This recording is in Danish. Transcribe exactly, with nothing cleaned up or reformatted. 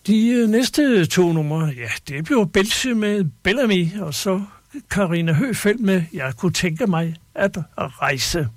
De næste to numre, ja, det blev Belge med Bellamy, og så Karina Høfeldt med Jeg kunne tænke mig at rejse.